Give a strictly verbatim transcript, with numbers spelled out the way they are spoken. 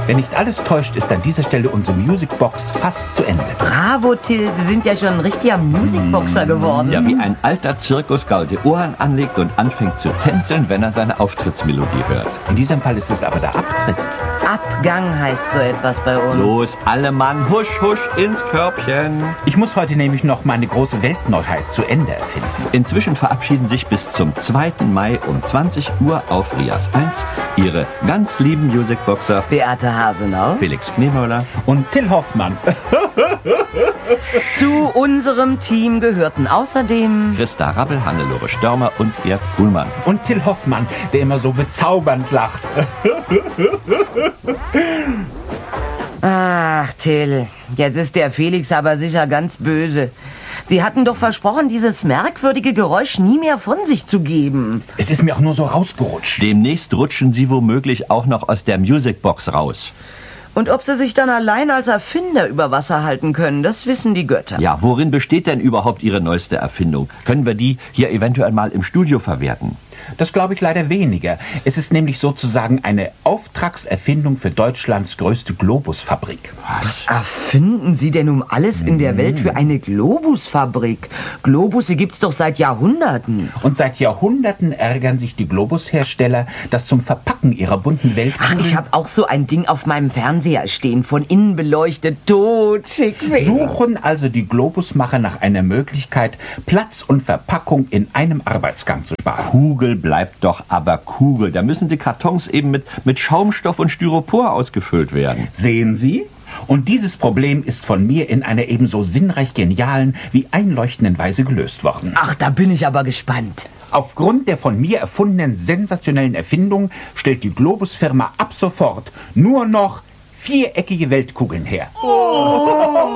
Wenn nicht alles täuscht, ist an dieser Stelle unsere Musicbox fast zu Ende. Bravo, Till, Sie sind ja schon ein richtiger Musicboxer geworden. Ja, wie ein alter Zirkusgaul, der Ohren anlegt und anfängt zu tänzeln, wenn er seine Auftrittsmelodie hört. In diesem Fall ist es aber der Abtritt. Abgang heißt so etwas bei uns. Los, alle Mann, husch, husch, ins Körbchen. Ich muss heute nämlich noch meine große Weltneuheit zu Ende erfinden. Inzwischen verabschieden sich bis zum zweiten Mai um zwanzig Uhr auf Rias eins Ihre ganz lieben Musicboxer Beate Hasenau. Felix Kniemöller Und Till Hoffmann. Zu unserem Team gehörten außerdem Christa Rabbel, Hannelore Störmer und Gerd Kuhlmann. Und Till Hoffmann, der immer so bezaubernd lacht. Ach, Till, jetzt ist der Felix aber sicher ganz böse. Sie hatten doch versprochen, dieses merkwürdige Geräusch nie mehr von sich zu geben. Es ist mir auch nur so rausgerutscht. Demnächst rutschen Sie womöglich auch noch aus der Musicbox raus. Und ob sie sich dann allein als Erfinder über Wasser halten können, das wissen die Götter. Ja, worin besteht denn überhaupt Ihre neueste Erfindung? Können wir die hier eventuell mal im Studio verwerten? Das glaube ich leider weniger. Es ist nämlich sozusagen eine Auftragserfindung für Deutschlands größte Globusfabrik. Was erfinden Sie denn um alles in der Welt für eine Globusfabrik? Globusse gibt's doch seit Jahrhunderten. Und seit Jahrhunderten ärgern sich die Globushersteller, dass zum Verpacken ihrer bunten Welt... Ach, ich habe auch so ein Ding auf meinem Fernseher stehen, von innen beleuchtet, totschick. Suchen also die Globusmacher nach einer Möglichkeit, Platz und Verpackung in einem Arbeitsgang zu sparen. Kugel bleibt doch aber Kugel. Da müssen die Kartons eben mit, mit Schaumstoff und Styropor ausgefüllt werden. Sehen Sie? Und dieses Problem ist von mir in einer ebenso sinnreich genialen wie einleuchtenden Weise gelöst worden. Ach, da bin ich aber gespannt. Aufgrund der von mir erfundenen sensationellen Erfindung stellt die Globusfirma ab sofort nur noch viereckige Weltkugeln her. Oh.